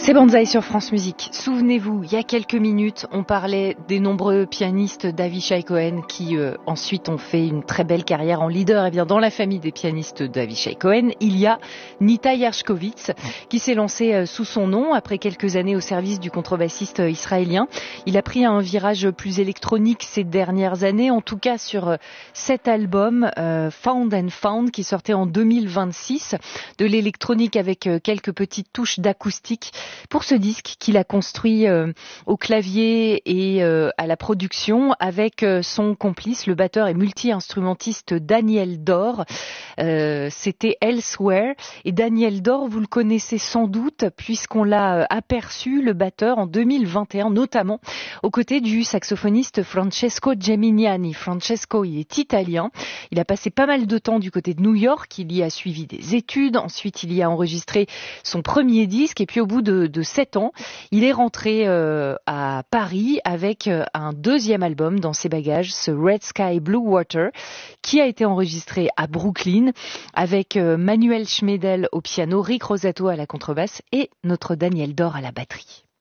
C'est Banzai sur France Musique. Souvenez-vous, il y a quelques minutes, on parlait des nombreux pianistes d'Avishai Cohen qui ensuite ont fait une très belle carrière en leader. Et bien dans la famille des pianistes d'Avishai Cohen, il y a Nita Yershkovitz qui s'est lancé sous son nom après quelques années au service du contrebassiste israélien. Il a pris un virage plus électronique ces dernières années, en tout cas sur cet album Found and Found qui sortait en 2026, de l'électronique avec quelques petites touches d'acoustique. Pour ce disque qu'il a construit au clavier et à la production avec son complice, le batteur et multi-instrumentiste Daniel Dor. C'était Elsewhere. Et Daniel Dor, vous le connaissez sans doute puisqu'on l'a aperçu, le batteur, en 2021, notamment aux côtés du saxophoniste Francesco Geminiani. Francesco, il est italien. Il a passé pas mal de temps du côté de New York. Il y a suivi des études. Ensuite, il y a enregistré son premier disque. Et puis au bout de 7 ans, il est rentré à Paris avec un deuxième album dans ses bagages, ce Red Sky Blue Water, qui a été enregistré à Brooklyn avec Manuel Schmedel au piano, Rick Rosato à la contrebasse et notre Daniel Dor à la batterie.